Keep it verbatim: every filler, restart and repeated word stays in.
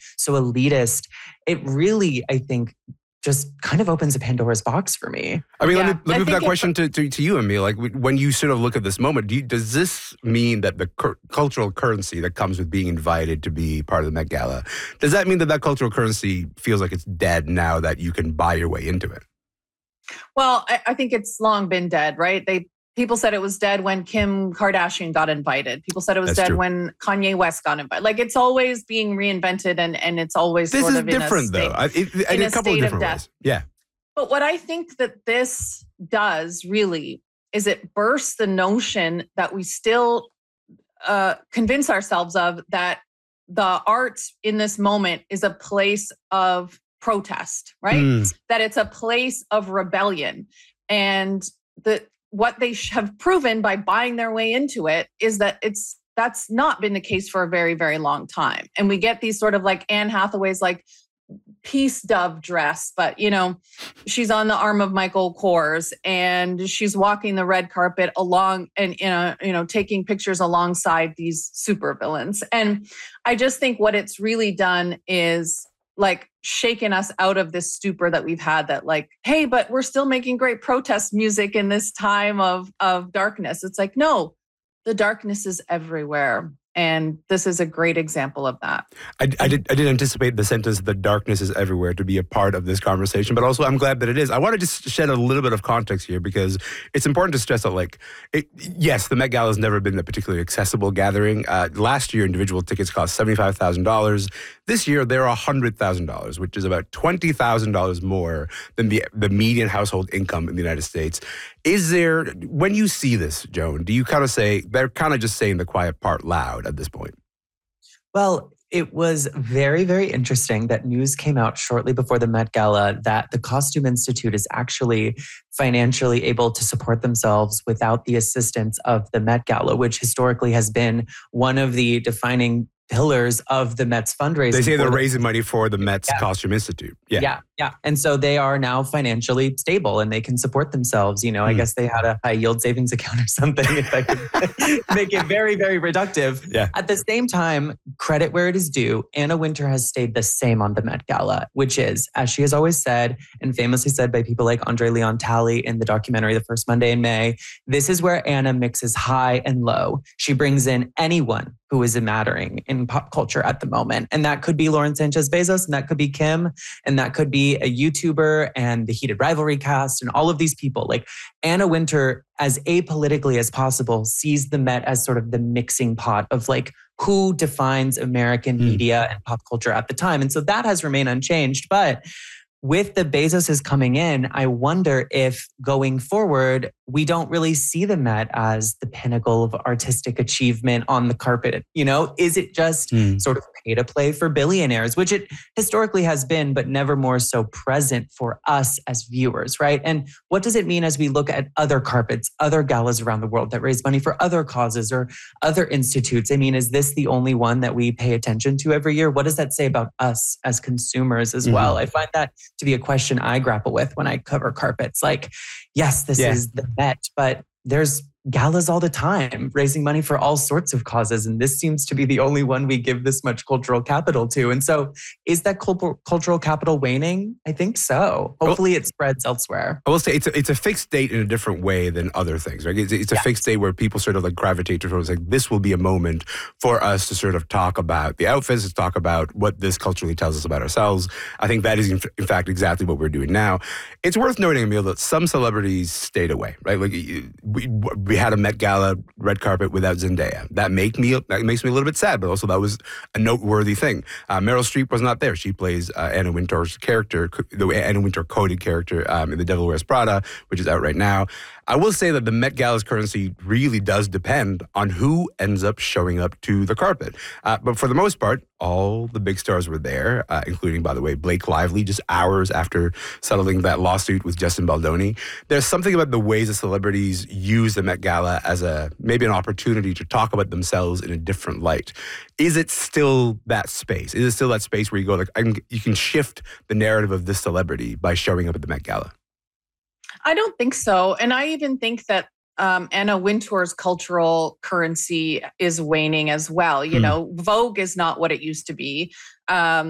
so elitist. It really, I think, just kind of opens a Pandora's box for me. I mean, yeah. let me, let me put that it, question to, to, to you, Emile. Like, when you sort of look at this moment, do you, does this mean that the cur- cultural currency that comes with being invited to be part of the Met Gala, does that mean that that cultural currency feels like it's dead now that you can buy your way into it? Well, I, I think it's long been dead, right? They People said it was dead when Kim Kardashian got invited. People said it was That's dead true. when Kanye West got invited. Like, it's always being reinvented, and, and it's always This sort is of different, in a state, though. I, it, in in a, a couple of state of different death. ways. Yeah. But what I think that this does really is it bursts the notion that we still uh, convince ourselves of, that the arts in this moment is a place of protest, right? Mm. That it's a place of rebellion. And the what they have proven by buying their way into it is that it's that's not been the case for a very, very long time. And we get these sort of like Anne Hathaway's like peace dove dress, but you know, she's on the arm of Michael Kors and she's walking the red carpet along and you know, you know, taking pictures alongside these supervillains. And I just think what it's really done is like shaken us out of this stupor that we've had, that like, hey, but we're still making great protest music in this time of, of darkness. It's like, no, the darkness is everywhere. And this is a great example of that. I, I did I did anticipate the sentence, "the darkness is everywhere," to be a part of this conversation, but also I'm glad that it is. I want to just shed a little bit of context here, because it's important to stress that, like, it, yes, the Met Gala has never been a particularly accessible gathering. Uh, last year, individual tickets cost seventy-five thousand dollars. This year, they're one hundred thousand dollars, which is about twenty thousand dollars more than the, the median household income in the United States. Is there, when you see this, Joan, do you kind of say, they're kind of just saying the quiet part loud at this point? Well, it was very, very interesting that news came out shortly before the Met Gala that the Costume Institute is actually financially able to support themselves without the assistance of the Met Gala, which historically has been one of the defining pillars of the Met's fundraising. They say they're the- raising money for the Met's Yeah. Costume Institute. Yeah. Yeah, yeah. And so they are now financially stable and they can support themselves. You know, I Mm. guess they had a high yield savings account or something, if I could make it very, very reductive. Yeah. At the same time, credit where it is due, Anna Wintour has stayed the same on the Met Gala, which is, as she has always said, and famously said by people like Andre Leon Talley in the documentary The First Monday in May, this is where Anna mixes high and low. She brings in anyone who is mattering in pop culture at the moment. And that could be Lauren Sanchez Bezos, and that could be Kim, and that could be a YouTuber and the Heated Rivalry cast and all of these people. Like, Anna Wintour, as apolitically as possible, sees the Met as sort of the mixing pot of like who defines American Mm. media and pop culture at the time. And so that has remained unchanged. But with the Bezoses coming in, I wonder if going forward, we don't really see the Met as the pinnacle of artistic achievement on the carpet. You know, is it just Mm. sort of pay to play for billionaires, which it historically has been, but never more so present for us as viewers, right? And what does it mean as we look at other carpets, other galas around the world that raise money for other causes or other institutes? I mean, is this the only one that we pay attention to every year? What does that say about us as consumers as Mhm. well? I find that to be a question I grapple with when I cover carpets. Like, yes, this Yeah. is the Met, but there's galas all the time raising money for all sorts of causes. And this seems to be the only one we give this much cultural capital to. And so is that cul- cultural capital waning? I think so. Hopefully it spreads elsewhere. I will say it's a, it's a fixed date in a different way than other things, right? It's, it's a Yeah. fixed date where people sort of like gravitate towards like, this will be a moment for us to sort of talk about the outfits, to talk about what this culturally tells us about ourselves. I think that is in, in fact exactly what we're doing now. It's worth noting, Emile, that some celebrities stayed away, right? Like we, we had a Met Gala red carpet without Zendaya. That make me that makes me a little bit sad, but also that was a noteworthy thing. Uh, Meryl Streep was not there. She plays uh, Anna Wintour's character, the Anna Wintour coded character um, in The Devil Wears Prada, which is out right now. I will say that the Met Gala's currency really does depend on who ends up showing up to the carpet. Uh, but for the most part, all the big stars were there, uh, including, by the way, Blake Lively, just hours after settling that lawsuit with Justin Baldoni. There's something about the ways that celebrities use the Met Gala as a maybe an opportunity to talk about themselves in a different light. Is it still that space? Is it still that space where you go, like, I can, you can shift the narrative of this celebrity by showing up at the Met Gala? I don't think so. And I even think that um, Anna Wintour's cultural currency is waning as well. You Hmm. know, Vogue is not what it used to be. Um,